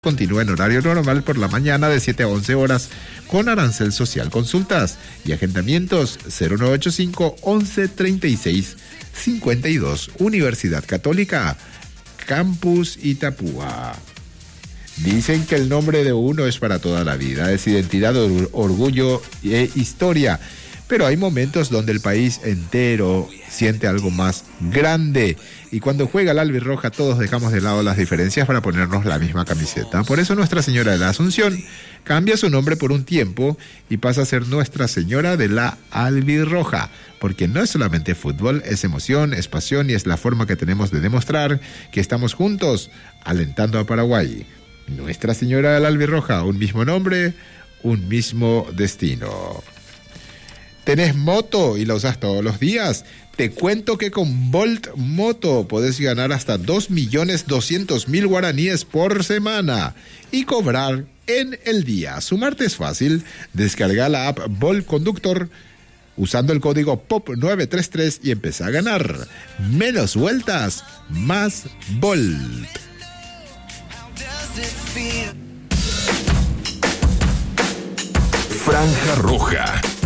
Continúa en horario normal por la mañana de 7 a 11 horas con arancel social. Consultas y agendamientos 0985 11 36 52. Universidad Católica, Campus Itapúa. Dicen que el nombre de uno es para toda la vida, es identidad, orgullo e historia. Pero hay momentos donde el país entero siente algo más grande. Y cuando juega la albirroja, todos dejamos de lado las diferencias para ponernos la misma camiseta. Por eso Nuestra Señora de la Asunción cambia su nombre por un tiempo y pasa a ser Nuestra Señora de la Albirroja. Porque no es solamente fútbol, es emoción, es pasión y es la forma que tenemos de demostrar que estamos juntos, alentando a Paraguay. Nuestra Señora de la Albirroja, un mismo nombre, un mismo destino. ¿Tenés moto y la usas todos los días? Te cuento que con Bolt Moto podés ganar hasta 2.200.000 guaraníes por semana y cobrar en el día. Sumarte es fácil. Descarga la app Bolt Conductor usando el código POP933 y empezá a ganar. Menos vueltas, más Bolt. Franja Roja.